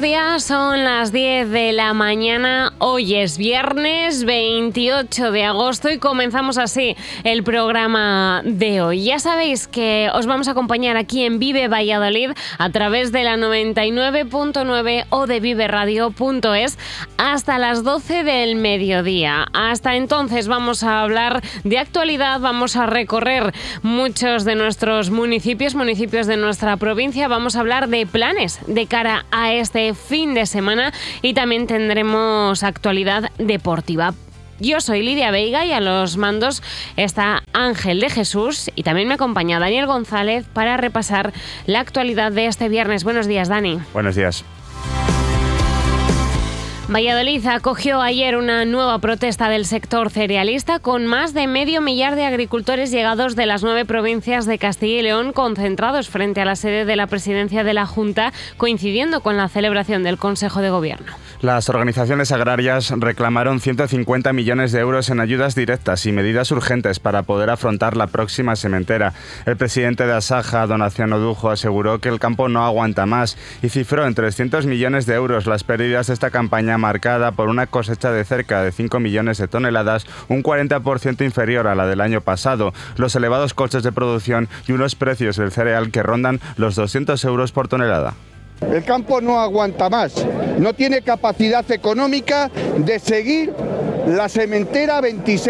Buenos días, son las 10 de la mañana, hoy es viernes 28 de agosto y comenzamos así el programa de hoy. Ya sabéis que os vamos a acompañar aquí en Vive Valladolid a través de la 99.9 o de viveradio.es hasta las 12 del mediodía. Hasta entonces vamos a hablar de actualidad, vamos a recorrer muchos de nuestros municipios de nuestra provincia, vamos a hablar de planes de cara a este fin de semana y también tendremos actualidad deportiva. Yo soy Lidia Veiga y a los mandos está Ángel de Jesús y también me acompaña Daniel González para repasar la actualidad de este viernes. Buenos días, Dani. Buenos días. Valladolid acogió ayer una nueva protesta del sector cerealista con más de 500.000 de agricultores llegados de las 9 provincias de Castilla y León concentrados frente a la sede de la presidencia de la Junta, coincidiendo con la celebración del Consejo de Gobierno. Las organizaciones agrarias reclamaron 150 millones de euros en ayudas directas y medidas urgentes para poder afrontar la próxima sementera. El presidente de Asaja, Donaciano Dujo, aseguró que el campo no aguanta más y cifró en 300 millones de euros las pérdidas de esta campaña marcada por una cosecha de cerca de 5 millones de toneladas, un 40% inferior a la del año pasado, los elevados costes de producción y unos precios del cereal que rondan los 200 euros por tonelada. El campo no aguanta más, no tiene capacidad económica de seguir la sementera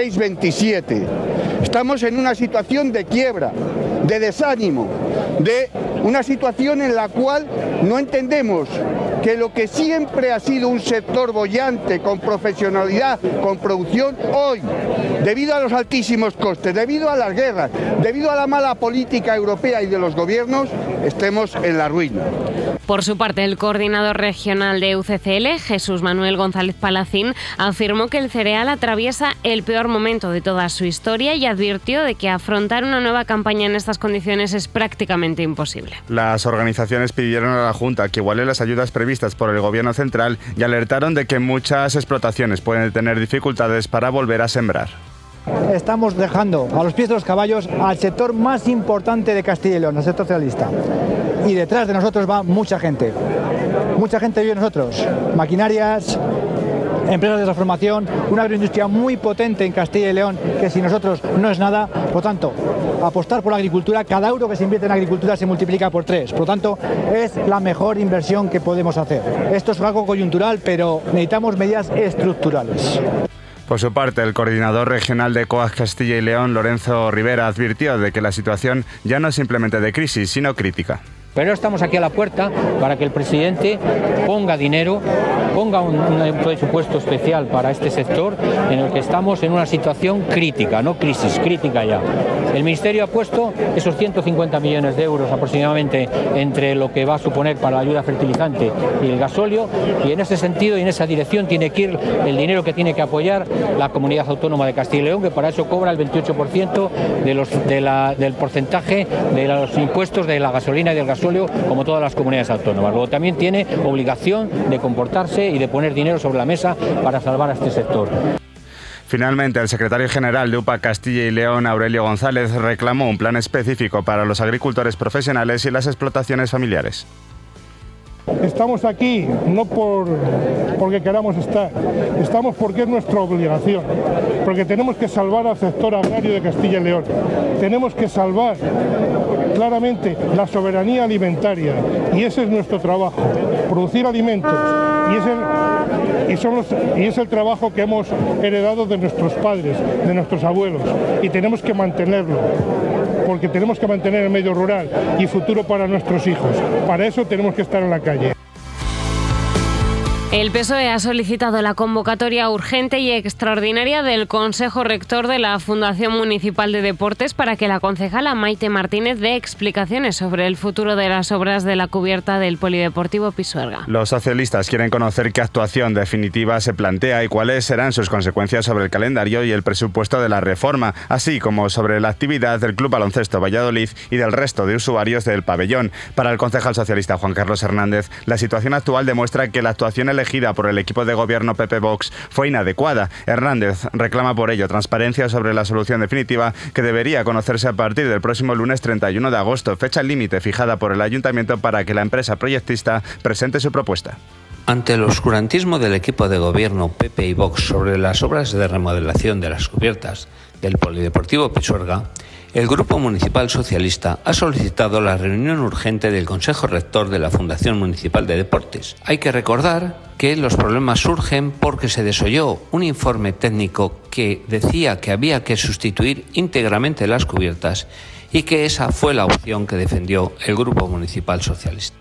26-27. Estamos en una situación de quiebra, de desánimo, de una situación en la cual no entendemos que lo que siempre ha sido un sector boyante, con profesionalidad, con producción, hoy, debido a los altísimos costes, debido a las guerras, debido a la mala política europea y de los gobiernos, estemos en la ruina. Por su parte, el coordinador regional de UCCL, Jesús Manuel González Palacín, afirmó que el cereal atraviesa el peor momento de toda su historia y advirtió de que afrontar una nueva campaña en estas condiciones es prácticamente imposible. Las organizaciones pidieron a la Junta que iguale las ayudas previstas por el Gobierno central y alertaron de que muchas explotaciones pueden tener dificultades para volver a sembrar. Estamos dejando a los pies de los caballos al sector más importante de Castilla y León, el sector cerealista. Y detrás de nosotros va mucha gente. Mucha gente vive nosotros. Maquinarias, empresas de transformación, una agroindustria muy potente en Castilla y León, que sin nosotros no es nada. Por lo tanto, apostar por la agricultura, cada euro que se invierte en agricultura se multiplica por 3. Por lo tanto, es la mejor inversión que podemos hacer. Esto es algo coyuntural, pero necesitamos medidas estructurales. Por su parte, el coordinador regional de COAG Castilla y León, Lorenzo Rivera, advirtió de que la situación ya no es simplemente de crisis, sino crítica. Pero estamos aquí a la puerta para que el presidente ponga dinero, ponga un presupuesto especial para este sector en el que estamos en una situación crítica, no crisis, crítica ya. El Ministerio ha puesto esos 150 millones de euros aproximadamente entre lo que va a suponer para la ayuda fertilizante y el gasóleo, y en ese sentido y en esa dirección tiene que ir el dinero que tiene que apoyar la Comunidad Autónoma de Castilla y León, que para eso cobra el 28% del porcentaje de los impuestos de la gasolina y del gasóleo, como todas las comunidades autónomas. Luego también tiene obligación de comportarse y de poner dinero sobre la mesa para salvar a este sector. Finalmente, el secretario general de UPA Castilla y León, Aurelio González, reclamó un plan específico para los agricultores profesionales y las explotaciones familiares. Estamos aquí no porque queramos estar, estamos porque es nuestra obligación, porque tenemos que salvar al sector agrario de Castilla y León, tenemos que salvar claramente la soberanía alimentaria y ese es nuestro trabajo, producir alimentos y es el trabajo que hemos heredado de nuestros padres, de nuestros abuelos y tenemos que mantenerlo. Porque tenemos que mantener el medio rural y futuro para nuestros hijos. Para eso tenemos que estar en la calle. El PSOE ha solicitado la convocatoria urgente y extraordinaria del Consejo Rector de la Fundación Municipal de Deportes para que la concejala Maite Martínez dé explicaciones sobre el futuro de las obras de la cubierta del Polideportivo Pisuerga. Los socialistas quieren conocer qué actuación definitiva se plantea y cuáles serán sus consecuencias sobre el calendario y el presupuesto de la reforma, así como sobre la actividad del Club Baloncesto Valladolid y del resto de usuarios del pabellón. Para el concejal socialista Juan Carlos Hernández, la situación actual demuestra que la actuación elegida por el equipo de gobierno PP-Vox fue inadecuada. Hernández reclama por ello transparencia sobre la solución definitiva, que debería conocerse a partir del próximo lunes 31 de agosto, fecha límite fijada por el ayuntamiento para que la empresa proyectista presente su propuesta. Ante el oscurantismo del equipo de gobierno PP y Vox sobre las obras de remodelación de las cubiertas del Polideportivo Pisuerga, el Grupo Municipal Socialista ha solicitado la reunión urgente del Consejo Rector de la Fundación Municipal de Deportes. Hay que recordar que los problemas surgen porque se desoyó un informe técnico que decía que había que sustituir íntegramente las cubiertas y que esa fue la opción que defendió el Grupo Municipal Socialista.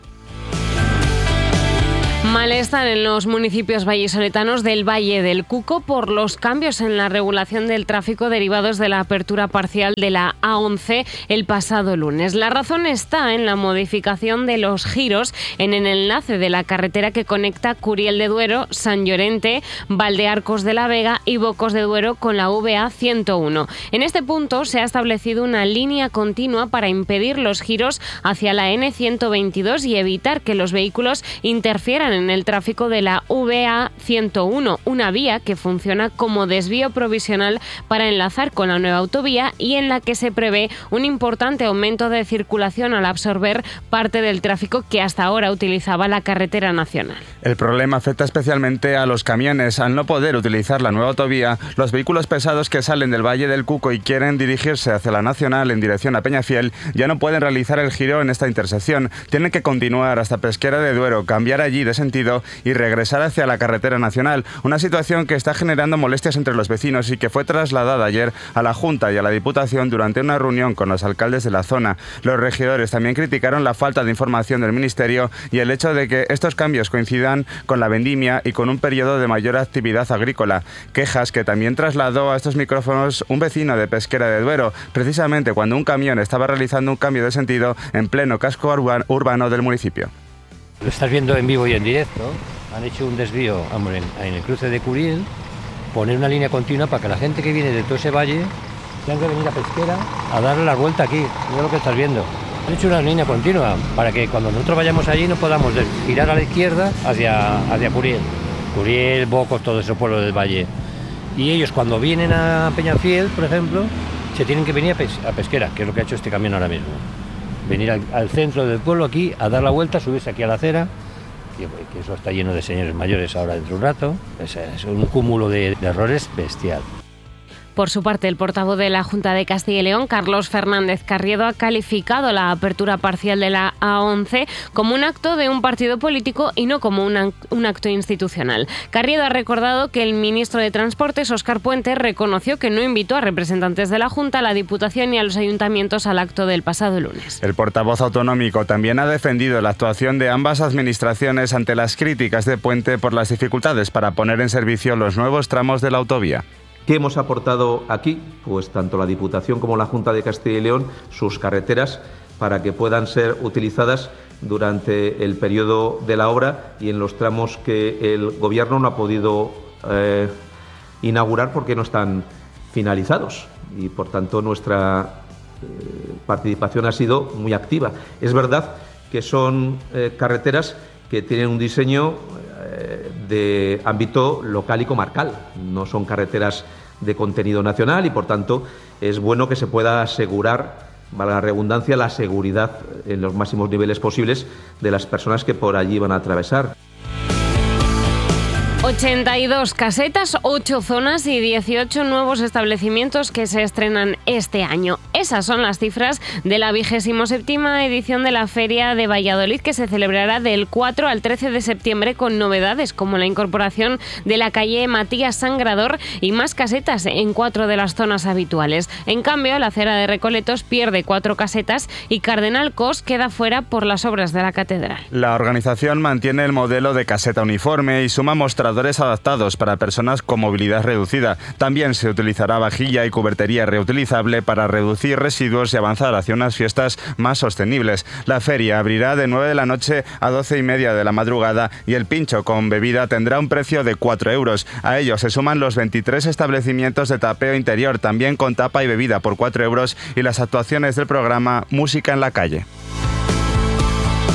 Malestar en los municipios vallisoletanos del Valle del Cuco por los cambios en la regulación del tráfico derivados de la apertura parcial de la A11 el pasado lunes. La razón está en la modificación de los giros en el enlace de la carretera que conecta Curiel de Duero, San Llorente, Valdearcos de la Vega y Bocos de Duero con la VA 101. En este punto se ha establecido una línea continua para impedir los giros hacia la N122 y evitar que los vehículos interfieran en el tráfico de la VA 101, una vía que funciona como desvío provisional para enlazar con la nueva autovía y en la que se prevé un importante aumento de circulación al absorber parte del tráfico que hasta ahora utilizaba la carretera nacional. El problema afecta especialmente a los camiones. Al no poder utilizar la nueva autovía, los vehículos pesados que salen del Valle del Cuco y quieren dirigirse hacia la nacional en dirección a Peñafiel ya no pueden realizar el giro en esta intersección. Tienen que continuar hasta Pesquera de Duero, cambiar allí de sentido y regresar hacia la carretera nacional, una situación que está generando molestias entre los vecinos y que fue trasladada ayer a la Junta y a la Diputación durante una reunión con los alcaldes de la zona. Los regidores también criticaron la falta de información del Ministerio y el hecho de que estos cambios coincidan con la vendimia y con un periodo de mayor actividad agrícola. Quejas que también trasladó a estos micrófonos un vecino de Pesquera de Duero, precisamente cuando un camión estaba realizando un cambio de sentido en pleno casco urbano del municipio. Lo estás viendo en vivo y en directo. Han hecho un desvío en el cruce de Curiel, poner una línea continua para que la gente que viene de todo ese valle tenga que venir a Pesquera a darle la vuelta aquí. Mira lo que estás viendo. Han hecho una línea continua para que cuando nosotros vayamos allí no podamos girar a la izquierda hacia Curiel. Curiel, Bocos, todos esos pueblos del valle. Y ellos cuando vienen a Peñafiel, por ejemplo, se tienen que venir a Pesquera, que es lo que ha hecho este camión ahora mismo. Venir al centro del pueblo aquí, a dar la vuelta, subirse aquí a la acera, que eso está lleno de señores mayores ahora dentro de un rato. Es un cúmulo de errores bestial. Por su parte, el portavoz de la Junta de Castilla y León, Carlos Fernández Carriedo, ha calificado la apertura parcial de la A11 como un acto de un partido político y no como un acto institucional. Carriedo ha recordado que el ministro de Transportes, Óscar Puente, reconoció que no invitó a representantes de la Junta, a la Diputación y a los ayuntamientos al acto del pasado lunes. El portavoz autonómico también ha defendido la actuación de ambas administraciones ante las críticas de Puente por las dificultades para poner en servicio los nuevos tramos de la autovía. ¿Qué hemos aportado aquí? Pues tanto la Diputación como la Junta de Castilla y León, sus carreteras, para que puedan ser utilizadas durante el periodo de la obra y en los tramos que el Gobierno no ha podido inaugurar porque no están finalizados. Y, por tanto, nuestra participación ha sido muy activa. Es verdad que son carreteras que tienen un diseño de ámbito local y comarcal, no son carreteras de contenido nacional y por tanto es bueno que se pueda asegurar, valga la redundancia, la seguridad en los máximos niveles posibles de las personas que por allí van a atravesar. 82 casetas, 8 zonas y 18 nuevos establecimientos que se estrenan este año. Esas son las cifras de la 27ª edición de la Feria de Valladolid, que se celebrará del 4 al 13 de septiembre con novedades como la incorporación de la calle Matías Sangrador y más casetas en 4 de las zonas habituales. En cambio, la acera de Recoletos pierde 4 casetas y Cardenal Cos queda fuera por las obras de la catedral. La organización mantiene el modelo de caseta uniforme y suma mostradores adaptados para personas con movilidad reducida. También se utilizará vajilla y cubertería reutilizable para reducir residuos y avanzar hacia unas fiestas más sostenibles. La feria abrirá de 9 de la noche a 12:30 de la madrugada y el pincho con bebida tendrá un precio de 4 euros. A ello se suman los 23 establecimientos de tapeo interior, también con tapa y bebida por 4 euros y las actuaciones del programa Música en la Calle.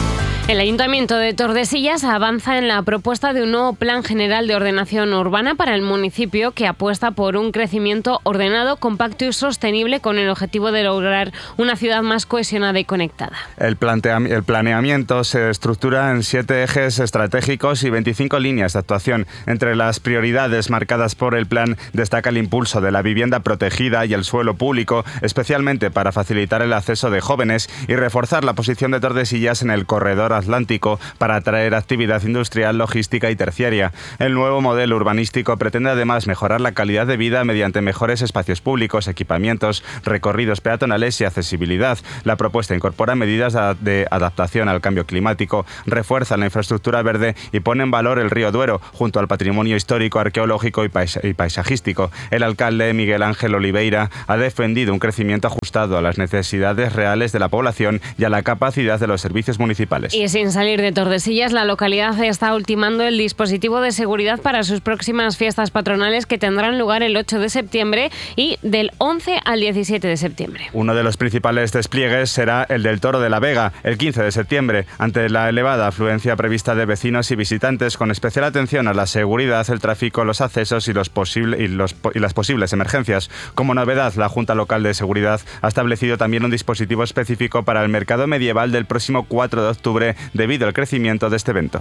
El Ayuntamiento de Tordesillas avanza en la propuesta de un nuevo Plan General de Ordenación Urbana para el municipio que apuesta por un crecimiento ordenado, compacto y sostenible con el objetivo de lograr una ciudad más cohesionada y conectada. El planeamiento se estructura en 7 ejes estratégicos y 25 líneas de actuación. Entre las prioridades marcadas por el plan destaca el impulso de la vivienda protegida y el suelo público, especialmente para facilitar el acceso de jóvenes y reforzar la posición de Tordesillas en el corredor atlántico para atraer actividad industrial, logística y terciaria. El nuevo modelo urbanístico pretende además mejorar la calidad de vida mediante mejores espacios públicos, equipamientos, recorridos peatonales y accesibilidad. La propuesta incorpora medidas de adaptación al cambio climático, refuerza la infraestructura verde y pone en valor el río Duero, junto al patrimonio histórico, arqueológico y paisajístico. El alcalde Miguel Ángel Oliveira ha defendido un crecimiento ajustado a las necesidades reales de la población y a la capacidad de los servicios municipales. Y sin salir de Tordesillas, la localidad está ultimando el dispositivo de seguridad para sus próximas fiestas patronales que tendrán lugar el 8 de septiembre y del 11 al 17 de septiembre. Uno de los principales despliegues será el del Toro de la Vega, el 15 de septiembre, ante la elevada afluencia prevista de vecinos y visitantes, con especial atención a la seguridad, el tráfico, los accesos y las posibles emergencias. Como novedad, la Junta Local de Seguridad ha establecido también un dispositivo específico para el mercado medieval del próximo 4 de octubre, debido al crecimiento de este evento.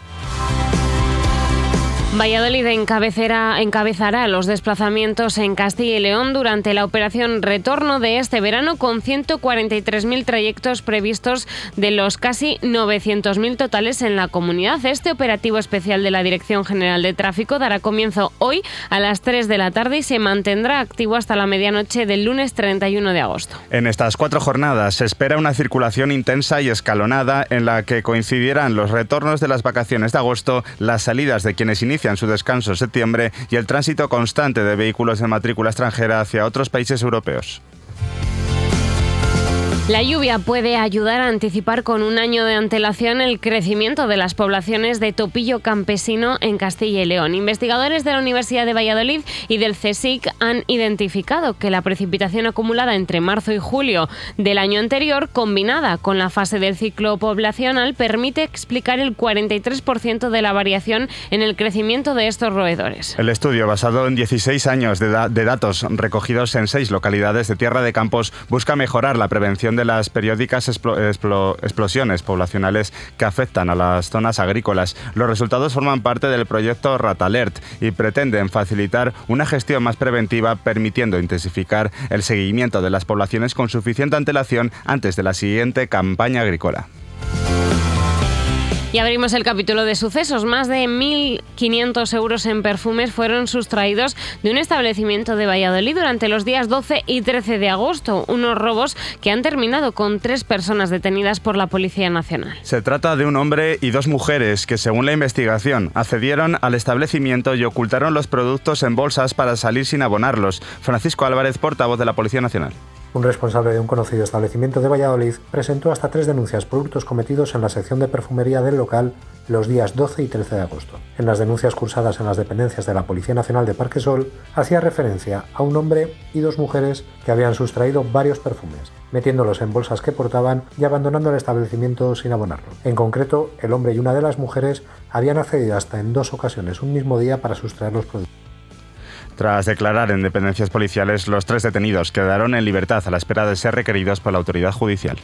Valladolid encabezará los desplazamientos en Castilla y León durante la operación Retorno de este verano, con 143.000 trayectos previstos de los casi 900.000 totales en la comunidad. Este operativo especial de la Dirección General de Tráfico dará comienzo hoy a las 3 de la tarde y se mantendrá activo hasta la medianoche del lunes 31 de agosto. En estas 4 jornadas se espera una circulación intensa y escalonada en la que coincidirán los retornos de las vacaciones de agosto, las salidas de quienes inician su descanso en septiembre y el tránsito constante de vehículos de matrícula extranjera hacia otros países europeos. La lluvia puede ayudar a anticipar con un año de antelación el crecimiento de las poblaciones de topillo campesino en Castilla y León. Investigadores de la Universidad de Valladolid y del CSIC han identificado que la precipitación acumulada entre marzo y julio del año anterior, combinada con la fase del ciclo poblacional, permite explicar el 43% de la variación en el crecimiento de estos roedores. El estudio, basado en 16 años de datos recogidos en 6 localidades de Tierra de Campos, busca mejorar la prevención de las periódicas explosiones poblacionales que afectan a las zonas agrícolas. Los resultados forman parte del proyecto Ratalert y pretenden facilitar una gestión más preventiva, permitiendo intensificar el seguimiento de las poblaciones con suficiente antelación antes de la siguiente campaña agrícola. Y abrimos el capítulo de sucesos. Más de 1.500 euros en perfumes fueron sustraídos de un establecimiento de Valladolid durante los días 12 y 13 de agosto. Unos robos que han terminado con 3 personas detenidas por la Policía Nacional. Se trata de un hombre y 2 mujeres que, según la investigación, accedieron al establecimiento y ocultaron los productos en bolsas para salir sin abonarlos. Francisco Álvarez, portavoz de la Policía Nacional. Un responsable de un conocido establecimiento de Valladolid presentó hasta 3 denuncias por hurtos cometidos en la sección de perfumería del local los días 12 y 13 de agosto. En las denuncias cursadas en las dependencias de la Policía Nacional de Parquesol, hacía referencia a un hombre y 2 mujeres que habían sustraído varios perfumes, metiéndolos en bolsas que portaban y abandonando el establecimiento sin abonarlo. En concreto, el hombre y una de las mujeres habían accedido hasta en 2 ocasiones un mismo día para sustraer los productos. Tras declarar en dependencias policiales, los 3 detenidos quedaron en libertad a la espera de ser requeridos por la autoridad judicial.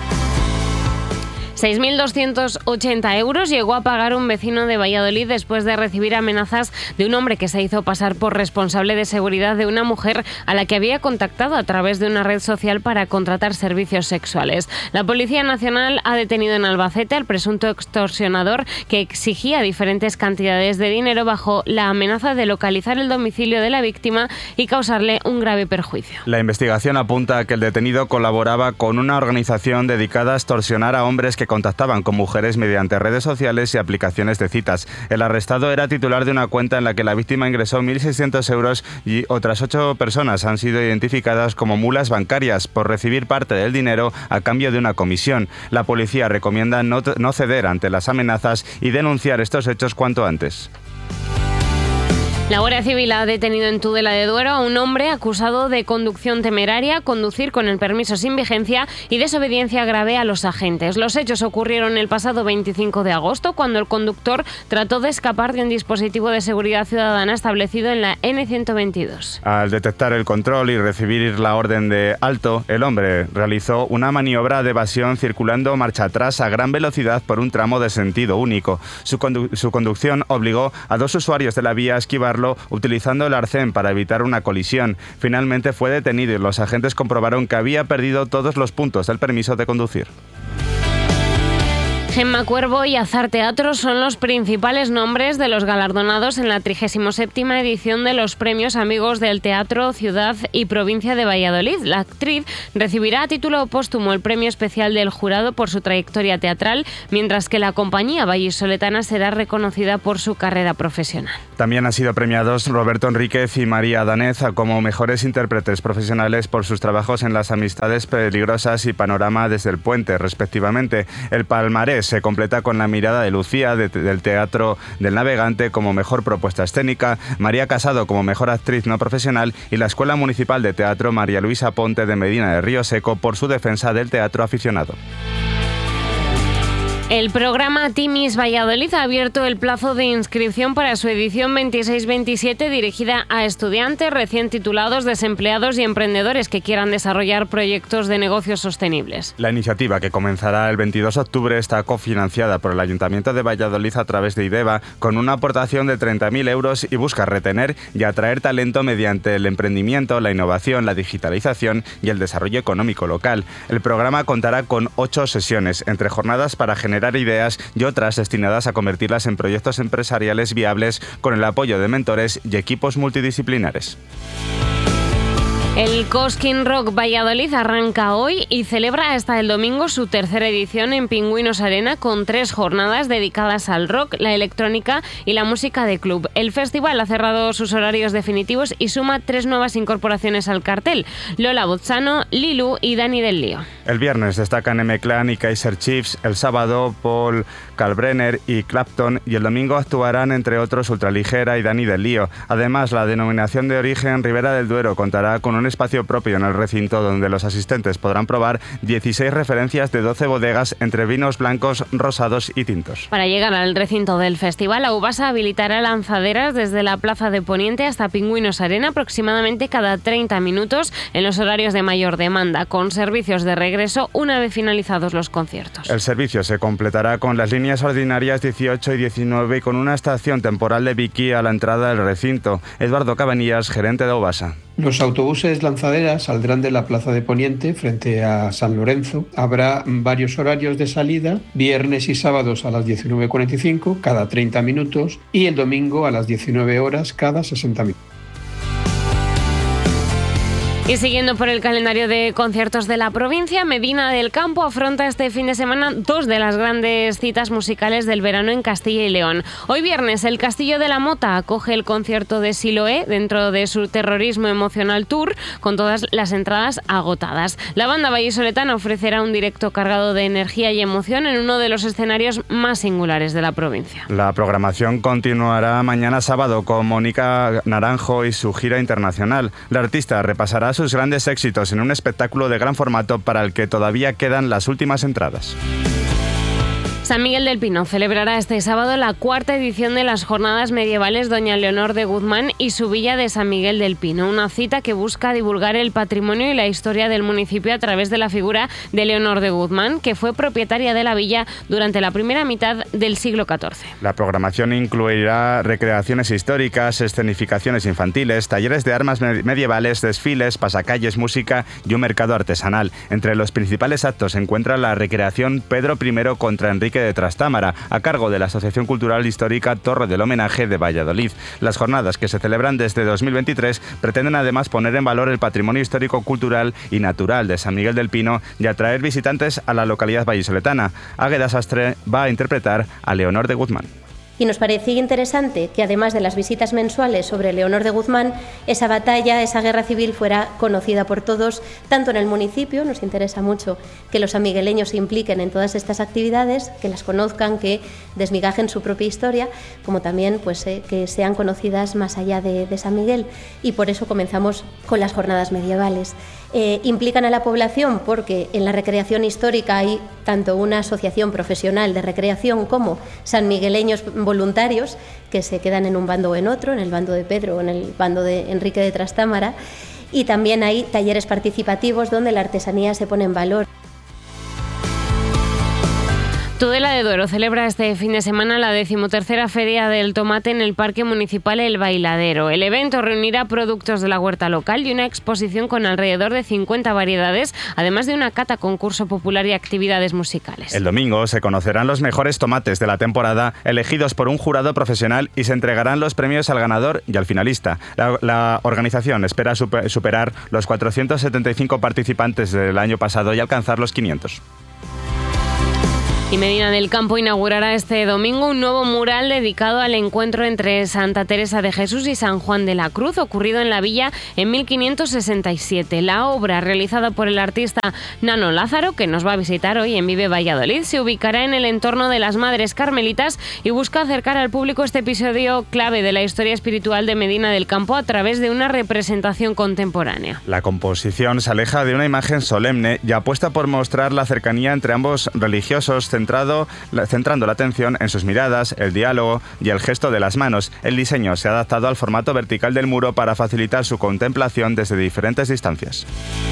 6.280 euros llegó a pagar un vecino de Valladolid después de recibir amenazas de un hombre que se hizo pasar por responsable de seguridad de una mujer a la que había contactado a través de una red social para contratar servicios sexuales. La Policía Nacional ha detenido en Albacete al presunto extorsionador que exigía diferentes cantidades de dinero bajo la amenaza de localizar el domicilio de la víctima y causarle un grave perjuicio. La investigación apunta a que el detenido colaboraba con una organización dedicada a extorsionar a hombres que contactaban con mujeres mediante redes sociales y aplicaciones de citas. El arrestado era titular de una cuenta en la que la víctima ingresó 1.600 euros y otras 8 personas han sido identificadas como mulas bancarias por recibir parte del dinero a cambio de una comisión. La policía recomienda no ceder ante las amenazas y denunciar estos hechos cuanto antes. La Guardia Civil ha detenido en Tudela de Duero a un hombre acusado de conducción temeraria, conducir con el permiso sin vigencia y desobediencia grave a los agentes. Los hechos ocurrieron el pasado 25 de agosto, cuando el conductor trató de escapar de un dispositivo de seguridad ciudadana establecido en la N122. Al detectar el control y recibir la orden de alto, el hombre realizó una maniobra de evasión circulando marcha atrás a gran velocidad por un tramo de sentido único. Su conducción obligó a dos usuarios de la vía a esquivar utilizando el arcén para evitar una colisión. Finalmente fue detenido y los agentes comprobaron que había perdido todos los puntos del permiso de conducir. Gemma Cuervo y Azar Teatro son los principales nombres de los galardonados en la 37ª edición de los premios Amigos del Teatro, Ciudad y Provincia de Valladolid. La actriz recibirá a título póstumo el premio especial del jurado por su trayectoria teatral, mientras que la compañía vallisoletana será reconocida por su carrera profesional. También han sido premiados Roberto Enríquez y María Danez como mejores intérpretes profesionales por sus trabajos en Las Amistades Peligrosas y Panorama desde el Puente, respectivamente. El palmarés se completa con La mirada de Lucía del Teatro del Navegante como mejor propuesta escénica, María Casado como mejor actriz no profesional y la Escuela Municipal de Teatro María Luisa Ponte de Medina de Río Seco por su defensa del teatro aficionado. El programa Timis Valladolid ha abierto el plazo de inscripción para su edición 26-27 dirigida a estudiantes recién titulados, desempleados y emprendedores que quieran desarrollar proyectos de negocios sostenibles. La iniciativa, que comenzará el 22 de octubre, está cofinanciada por el Ayuntamiento de Valladolid a través de IDEVA con una aportación de 30.000 euros y busca retener y atraer talento mediante el emprendimiento, la innovación, la digitalización y el desarrollo económico local. El programa contará con 8 sesiones, entre jornadas para generar ideas y otras destinadas a convertirlas en proyectos empresariales viables con el apoyo de mentores y equipos multidisciplinares. El Cosquín Rock Valladolid arranca hoy y celebra hasta el domingo su tercera edición en Pingüinos Arena con 3 jornadas dedicadas al rock, la electrónica y la música de club. El festival ha cerrado sus horarios definitivos y suma 3 nuevas incorporaciones al cartel: Lola Bozzano, Lilu y Dani del Lío. El viernes destacan M-Clan y Kaiser Chiefs, el sábado Paul Kalbrenner y Clapton y el domingo actuarán entre otros Ultraligera y Dani del Lío. Además, la denominación de origen Ribera del Duero contará con un espacio propio en el recinto donde los asistentes podrán probar 16 referencias de 12 bodegas entre vinos blancos, rosados y tintos. Para llegar al recinto del festival, Aubasa habilitará lanzaderas desde la Plaza de Poniente hasta Pingüinos Arena aproximadamente cada 30 minutos en los horarios de mayor demanda, con servicios de regreso una vez finalizados los conciertos. El servicio se completará con las líneas ordinarias 18 y 19 y con una estación temporal de Vicky a la entrada del recinto. Eduardo Cabanillas, gerente de Aubasa. Los autobuses lanzaderas saldrán de la Plaza de Poniente frente a San Lorenzo. Habrá varios horarios de salida, viernes y sábados a las 19:45 cada 30 minutos y el domingo a las 19 horas cada 60 minutos. Y siguiendo por el calendario de conciertos de la provincia, Medina del Campo afronta este fin de semana 2 de las grandes citas musicales del verano en Castilla y León. Hoy viernes, el Castillo de la Mota acoge el concierto de Siloé dentro de su Terrorismo Emocional Tour, con todas las entradas agotadas. La banda vallisoletana ofrecerá un directo cargado de energía y emoción en uno de los escenarios más singulares de la provincia. La programación continuará mañana sábado con Mónica Naranjo y su gira internacional. La artista repasará sus grandes éxitos en un espectáculo de gran formato para el que todavía quedan las últimas entradas. San Miguel del Pino celebrará este sábado la 4ª edición de las Jornadas Medievales Doña Leonor de Guzmán y su villa de San Miguel del Pino, una cita que busca divulgar el patrimonio y la historia del municipio a través de la figura de Leonor de Guzmán, que fue propietaria de la villa durante la primera mitad del siglo XIV. La programación incluirá recreaciones históricas, escenificaciones infantiles, talleres de armas medievales, desfiles, pasacalles, música y un mercado artesanal. Entre los principales actos se encuentra la recreación Pedro I contra Enrique de Trastámara, a cargo de la Asociación Cultural Histórica Torre del Homenaje de Valladolid. Las jornadas, que se celebran desde 2023, pretenden además poner en valor el patrimonio histórico, cultural y natural de San Miguel del Pino y atraer visitantes a la localidad vallisoletana. Águeda Sastre va a interpretar a Leonor de Guzmán. Y nos parecía interesante que, además de las visitas mensuales sobre Leonor de Guzmán, esa batalla, esa guerra civil fuera conocida por todos, tanto en el municipio. Nos interesa mucho que los sanmigueleños se impliquen en todas estas actividades, que las conozcan, que desmigajen su propia historia, como también pues, que sean conocidas más allá de San Miguel. Y por eso comenzamos con las jornadas medievales. Implican a la población porque en la recreación histórica hay tanto una asociación profesional de recreación como sanmigueleños voluntarios que se quedan en un bando o en otro, en el bando de Pedro o en el bando de Enrique de Trastámara, y también hay talleres participativos donde la artesanía se pone en valor. Tudela de Duero celebra este fin de semana la 13ª Feria del Tomate en el Parque Municipal El Bailadero. El evento reunirá productos de la huerta local y una exposición con alrededor de 50 variedades, además de una cata, concurso popular y actividades musicales. El domingo se conocerán los mejores tomates de la temporada, elegidos por un jurado profesional, y se entregarán los premios al ganador y al finalista. La organización espera superar los 475 participantes del año pasado y alcanzar los 500. Y Medina del Campo inaugurará este domingo un nuevo mural dedicado al encuentro entre Santa Teresa de Jesús y San Juan de la Cruz, ocurrido en la villa en 1567. La obra, realizada por el artista Nano Lázaro, que nos va a visitar hoy en Vive Valladolid, se ubicará en el entorno de las Madres Carmelitas y busca acercar al público este episodio clave de la historia espiritual de Medina del Campo a través de una representación contemporánea. La composición se aleja de una imagen solemne y apuesta por mostrar la cercanía entre ambos religiosos, centrando la atención en sus miradas, el diálogo y el gesto de las manos. El diseño se ha adaptado al formato vertical del muro para facilitar su contemplación desde diferentes distancias.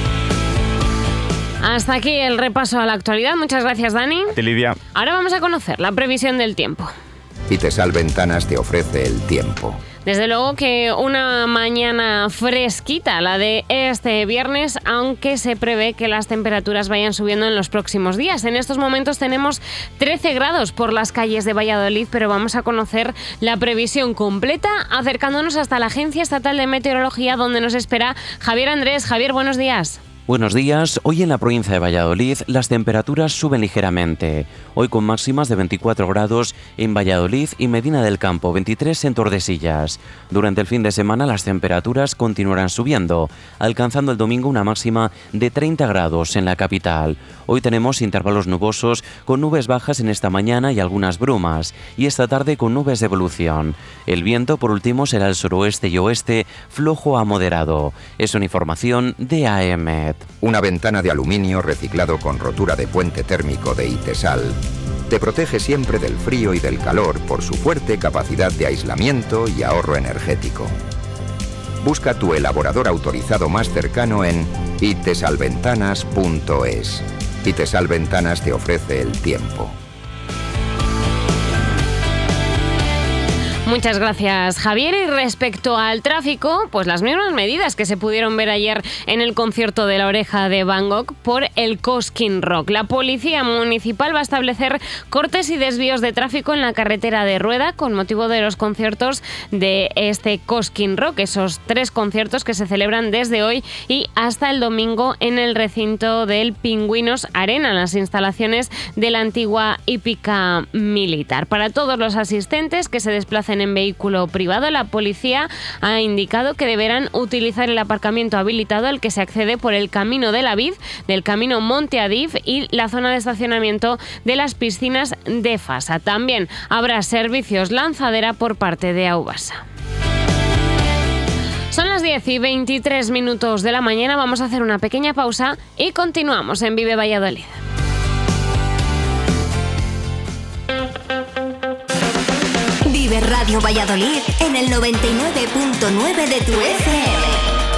Hasta aquí el repaso a la actualidad. Muchas gracias, Dani. A ti, Lidia. Ahora vamos a conocer la previsión del tiempo. Itesal Ventanas te ofrece el tiempo. Desde luego que una mañana fresquita la de este viernes, aunque se prevé que las temperaturas vayan subiendo en los próximos días. En estos momentos tenemos 13 grados por las calles de Valladolid, pero vamos a conocer la previsión completa acercándonos hasta la Agencia Estatal de Meteorología, donde nos espera Javier Andrés. Javier, buenos días. Buenos días. Hoy en la provincia de Valladolid las temperaturas suben ligeramente. Hoy con máximas de 24 grados en Valladolid y Medina del Campo, 23 en Tordesillas. Durante el fin de semana las temperaturas continuarán subiendo, alcanzando el domingo una máxima de 30 grados en la capital. Hoy tenemos intervalos nubosos con nubes bajas en esta mañana y algunas brumas, y esta tarde con nubes de evolución. El viento, por último, será el suroeste y oeste, flojo a moderado. Es una información de AEMET. Una ventana de aluminio reciclado con rotura de puente térmico de Itesal te protege siempre del frío y del calor por su fuerte capacidad de aislamiento y ahorro energético. Busca tu elaborador autorizado más cercano en itesalventanas.es. Itesal Ventanas te ofrece el tiempo. Muchas gracias, Javier. Y respecto al tráfico, pues las mismas medidas que se pudieron ver ayer en el concierto de La Oreja de Van Gogh por el Cosquín Rock. La Policía Municipal va a establecer cortes y desvíos de tráfico en la carretera de Rueda con motivo de los conciertos de este Cosquín Rock, esos 3 conciertos que se celebran desde hoy y hasta el domingo en el recinto del Pingüinos Arena, en las instalaciones de la antigua hípica militar. Para todos los asistentes que se desplacen en vehículo privado, la policía ha indicado que deberán utilizar el aparcamiento habilitado al que se accede por el Camino de la Vid, del Camino Monte Adif y la zona de estacionamiento de las piscinas de Fasa. También habrá servicios lanzadera por parte de Aubasa. Son las 10:23 de la mañana, vamos a hacer una pequeña pausa y continuamos en Vive Valladolid. Vive Radio Valladolid en el 99.9 de tu FM.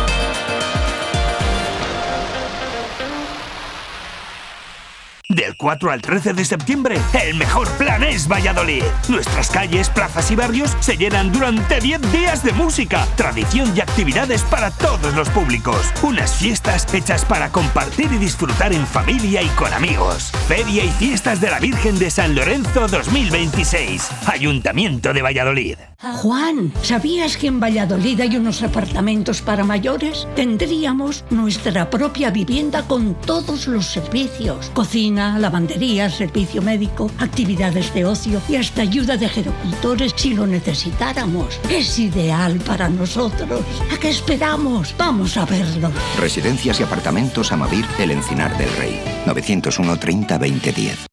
Del 4 al 13 de septiembre, el mejor plan es Valladolid. Nuestras calles, plazas y barrios se llenan durante 10 días de música, tradición y actividades para todos los públicos. Unas fiestas hechas para compartir y disfrutar en familia y con amigos. Feria y fiestas de la Virgen de San Lorenzo 2026. Ayuntamiento de Valladolid. Juan, ¿sabías que en Valladolid hay unos apartamentos para mayores? Tendríamos nuestra propia vivienda con todos los servicios. Cocina, lavado, lavandería, servicio médico, actividades de ocio y hasta ayuda de gerocultores si lo necesitáramos. Es ideal para nosotros. ¿A qué esperamos? Vamos a verlo. Residencias y apartamentos Amavir, El Encinar del Rey. 901 30 20 10.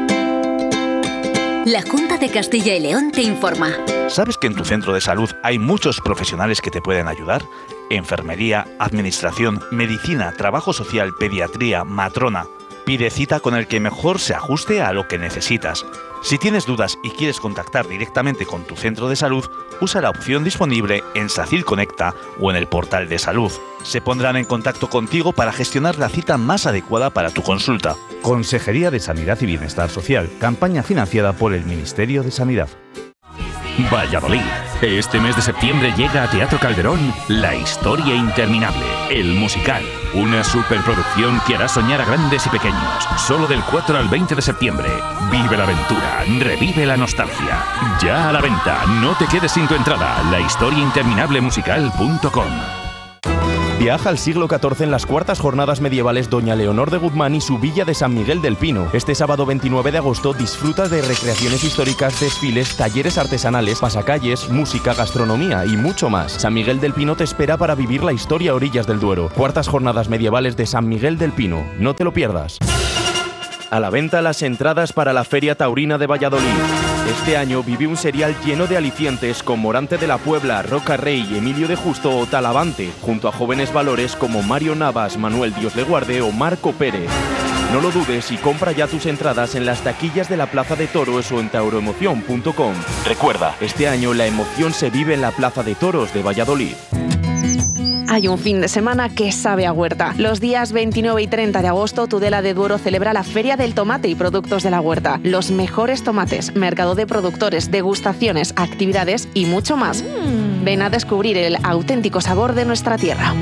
La Junta de Castilla y León te informa. ¿Sabes que en tu centro de salud hay muchos profesionales que te pueden ayudar? Enfermería, administración, medicina, trabajo social, pediatría, matrona. Pide cita con el que mejor se ajuste a lo que necesitas. Si tienes dudas y quieres contactar directamente con tu centro de salud, usa la opción disponible en SACIL Conecta o en el portal de salud. Se pondrán en contacto contigo para gestionar la cita más adecuada para tu consulta. Consejería de Sanidad y Bienestar Social, campaña financiada por el Ministerio de Sanidad. Valladolid. Este mes de septiembre llega a Teatro Calderón La Historia Interminable, el musical. Una superproducción que hará soñar a grandes y pequeños. Solo del 4 al 20 de septiembre. Vive la aventura, revive la nostalgia. Ya a la venta, no te quedes sin tu entrada. lahistoriainterminablemusical.com. Viaja al siglo XIV en las cuartas jornadas medievales Doña Leonor de Guzmán y su villa de San Miguel del Pino. Este sábado 29 de agosto disfruta de recreaciones históricas, desfiles, talleres artesanales, pasacalles, música, gastronomía y mucho más. San Miguel del Pino te espera para vivir la historia a orillas del Duero. Cuartas jornadas medievales de San Miguel del Pino. No te lo pierdas. A la venta las entradas para la Feria Taurina de Valladolid. Este año vive un serial lleno de alicientes con Morante de la Puebla, Roca Rey, Emilio de Justo o Talavante, junto a jóvenes valores como Mario Navas, Manuel Dios le guarde o Marco Pérez. No lo dudes y compra ya tus entradas en las taquillas de la Plaza de Toros o en tauroemoción.com. Recuerda, este año la emoción se vive en la Plaza de Toros de Valladolid. Hay un fin de semana que sabe a huerta. Los días 29 y 30 de agosto, Tudela de Duero celebra la Feria del Tomate y Productos de la Huerta. Los mejores tomates, mercado de productores, degustaciones, actividades y mucho más. Ven a descubrir el auténtico sabor de nuestra tierra.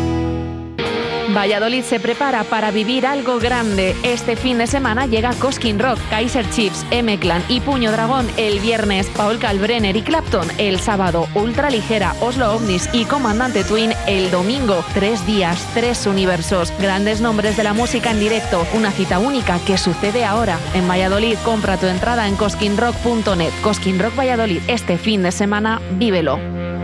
Valladolid se prepara para vivir algo grande. Este fin de semana llega Cosquín Rock, Kaiser Chiefs, M-Clan y Puño Dragón el viernes, Paul Kalbrenner y Clapton el sábado, Ultraligera, Oslo Ovnis y Comandante Twin el domingo. 3 días, 3 universos, grandes nombres de la música en directo, una cita única que sucede ahora en Valladolid. Compra tu entrada en cosquinrock.net. Cosquín Rock Valladolid, este fin de semana, vívelo.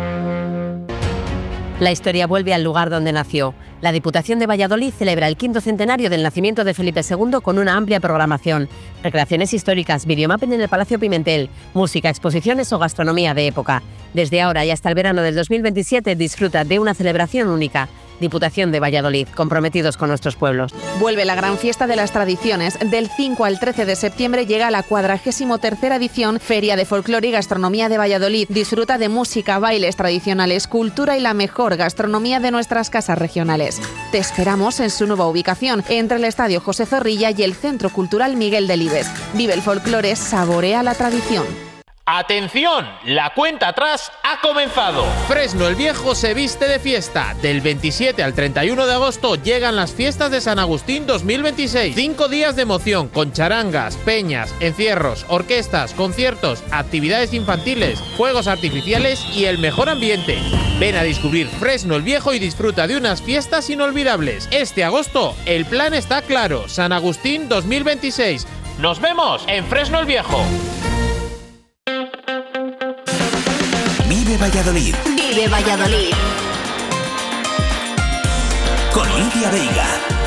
La historia vuelve al lugar donde nació. La Diputación de Valladolid celebra el 5º centenario del nacimiento de Felipe II con una amplia programación. Recreaciones históricas, videomapping en el Palacio Pimentel, música, exposiciones o gastronomía de época. Desde ahora y hasta el verano del 2027 disfruta de una celebración única. Diputación de Valladolid, comprometidos con nuestros pueblos. Vuelve la gran fiesta de las tradiciones. Del 5 al 13 de septiembre llega la 43ª edición Feria de Folclore y Gastronomía de Valladolid. Disfruta de música, bailes tradicionales, cultura y la mejor gastronomía de nuestras casas regionales. Te esperamos en su nueva ubicación, entre el Estadio José Zorrilla y el Centro Cultural Miguel Delibes. Vive el folclore, saborea la tradición. ¡Atención! La cuenta atrás ha comenzado. Fresno el Viejo se viste de fiesta. Del 27 al 31 de agosto llegan las fiestas de San Agustín 2026. 5 días de emoción con charangas, peñas, encierros, orquestas, conciertos, actividades infantiles, fuegos artificiales y el mejor ambiente. Ven a descubrir Fresno el Viejo y disfruta de unas fiestas inolvidables. Este agosto el plan está claro. San Agustín 2026. ¡Nos vemos en Fresno el Viejo! Vive Valladolid. Vive Valladolid. Con Lidia Veiga.